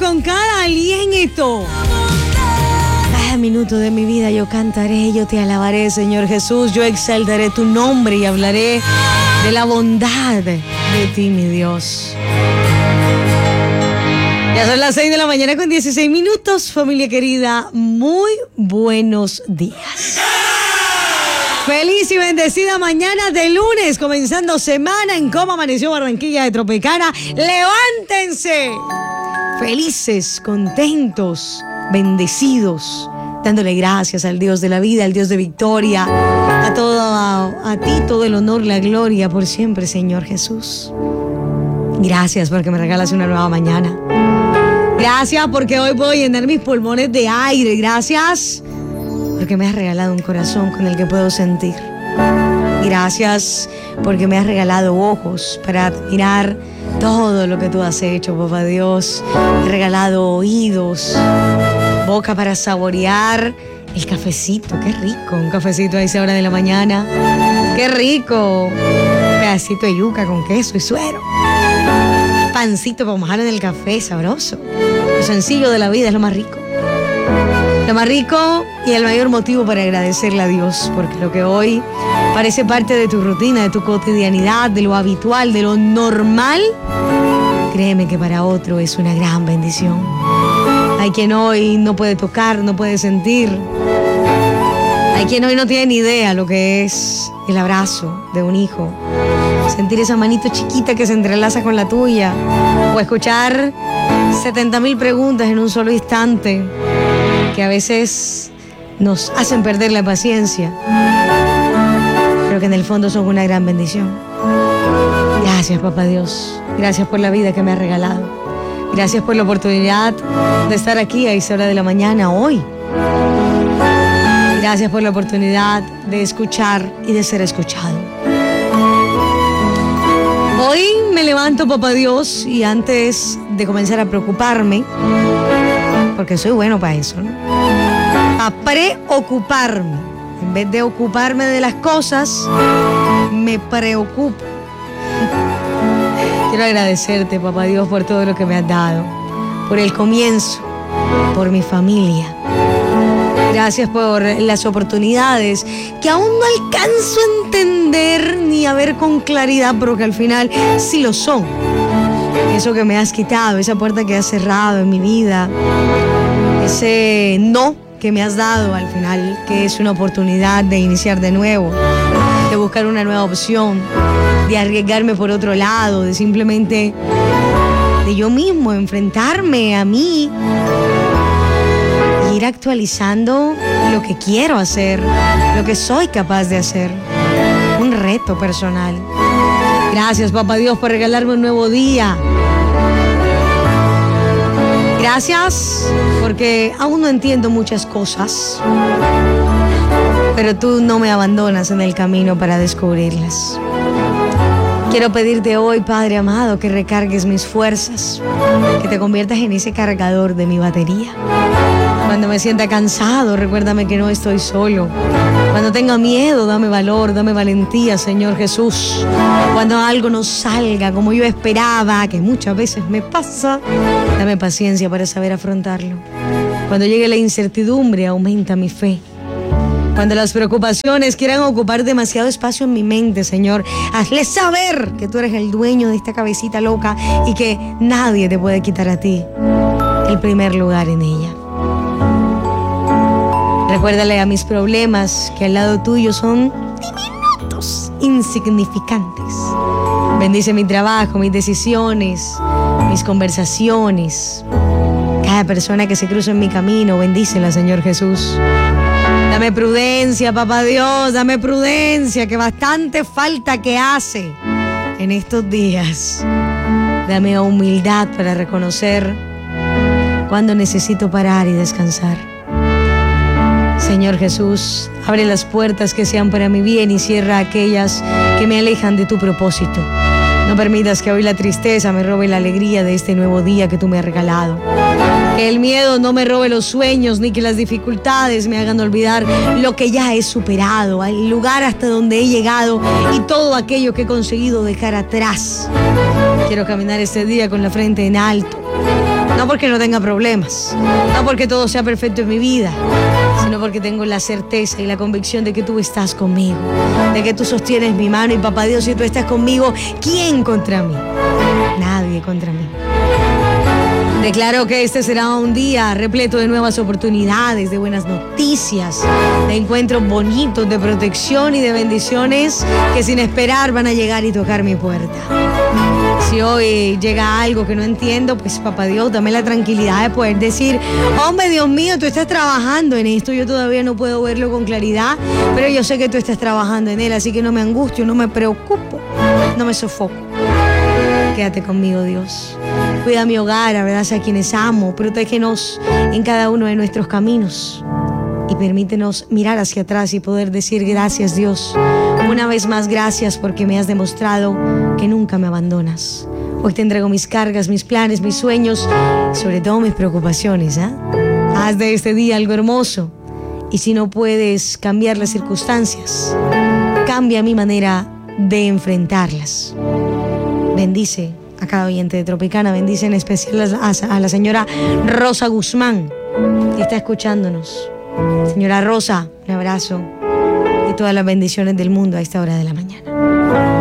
con cada aliento. Cada minuto de mi vida yo cantaré, yo te alabaré, Señor Jesús. Yo exaltaré tu nombre y hablaré de la bondad de ti, mi Dios. Ya son las 6 de la mañana con 16 minutos, familia querida. Muy buenos días. Feliz y bendecida mañana de lunes, comenzando semana en cómo amaneció Barranquilla de Tropicana. ¡Levántense! Felices, contentos, bendecidos, dándole gracias al Dios de la vida, al Dios de victoria, a ti todo el honor, la gloria por siempre, Señor Jesús. Gracias porque me regalas una nueva mañana. Gracias porque hoy puedo llenar mis pulmones de aire. Gracias porque me has regalado un corazón con el que puedo sentir. Gracias porque me has regalado ojos para admirar todo lo que tú has hecho, papá Dios. Me has regalado oídos, boca para saborear el cafecito. Qué rico, un cafecito a esa hora de la mañana. Qué rico, un pedacito de yuca con queso y suero. Pancito para mojar en el café, sabroso. Lo sencillo de la vida es lo más rico. Lo más rico y el mayor motivo para agradecerle a Dios, porque lo que hoy parece parte de tu rutina, de tu cotidianidad, de lo habitual, de lo normal, créeme que para otro es una gran bendición. Hay quien hoy no puede tocar, no puede sentir. Hay quien hoy no tiene ni idea lo que es el abrazo de un hijo. Sentir esa manito chiquita que se entrelaza con la tuya. O escuchar 70,000 preguntas en un solo instante que a veces nos hacen perder la paciencia, pero que en el fondo son una gran bendición. Gracias, papá Dios. Gracias por la vida que me has regalado. Gracias por la oportunidad de estar aquí a esa hora de la mañana hoy. Gracias por la oportunidad de escuchar y de ser escuchado. Hoy me levanto, papá Dios, y antes de comenzar a preocuparme, porque soy bueno para eso, ¿no? A preocuparme. En vez de ocuparme de las cosas, me preocupo. Quiero agradecerte, papá Dios, por todo lo que me has dado, por el comienzo, por mi familia. Gracias por las oportunidades que aún no alcanzo a entender ni a ver con claridad, pero que al final sí lo son. Eso que me has quitado, esa puerta que has cerrado en mi vida, ese no que me has dado al final, que es una oportunidad de iniciar de nuevo, de buscar una nueva opción, de arriesgarme por otro lado, de simplemente de yo mismo enfrentarme a mí, ir actualizando lo que quiero hacer, lo que soy capaz de hacer. Un reto personal. Gracias, papá Dios, por regalarme un nuevo día. Gracias porque aún no entiendo muchas cosas, pero tú no me abandonas en el camino para descubrirlas. Quiero pedirte hoy, Padre amado, que recargues mis fuerzas, que te conviertas en ese cargador de mi batería. Cuando me sienta cansado, recuérdame que no estoy solo. Cuando tenga miedo, dame valor, dame valentía, Señor Jesús. Cuando algo no salga como yo esperaba, que muchas veces me pasa, dame paciencia para saber afrontarlo. Cuando llegue la incertidumbre, aumenta mi fe. Cuando las preocupaciones quieran ocupar demasiado espacio en mi mente, Señor, hazle saber que tú eres el dueño de esta cabecita loca y que nadie te puede quitar a ti el primer lugar en ella. Recuérdale a mis problemas que al lado tuyo son diminutos, insignificantes. Bendice mi trabajo, mis decisiones, mis conversaciones. Cada persona que se cruza en mi camino, bendícela, Señor Jesús. Dame prudencia, papá Dios, dame prudencia, que bastante falta que hace en estos días. Dame humildad para reconocer cuando necesito parar y descansar. Señor Jesús, abre las puertas que sean para mi bien y cierra aquellas que me alejan de tu propósito. No permitas que hoy la tristeza me robe la alegría de este nuevo día que tú me has regalado. Que el miedo no me robe los sueños, ni que las dificultades me hagan olvidar lo que ya he superado, el lugar hasta donde he llegado y todo aquello que he conseguido dejar atrás. Quiero caminar este día con la frente en alto, No porque no tenga problemas, no porque todo sea perfecto en mi vida, sino porque tengo la certeza y la convicción de que tú estás conmigo, de que tú sostienes mi mano y papá Dios, si tú estás conmigo, ¿quién contra mí? Nadie contra mí. Declaro que este será un día repleto de nuevas oportunidades, de buenas noticias, de encuentros bonitos, de protección y de bendiciones que sin esperar van a llegar y tocar mi puerta. Si hoy llega algo que no entiendo, pues papá Dios, dame la tranquilidad de poder decir, hombre, Dios mío, tú estás trabajando en esto, yo todavía no puedo verlo con claridad, pero yo sé que tú estás trabajando en él, así que no me angustio, no me preocupo, no me sofoco. Quédate conmigo, Dios. Cuida mi hogar, abraza a quienes amo, protégenos en cada uno de nuestros caminos y permítenos mirar hacia atrás y poder decir gracias, Dios. Una vez más, gracias porque me has demostrado que nunca me abandonas. Hoy te entrego mis cargas, mis planes, mis sueños, sobre todo mis preocupaciones. Haz de este día algo hermoso y si no puedes cambiar las circunstancias, cambia mi manera de enfrentarlas. Bendice a cada oyente de Tropicana, bendice en especial a la señora Rosa Guzmán, que está escuchándonos. Señora Rosa, un abrazo y todas las bendiciones del mundo a esta hora de la mañana.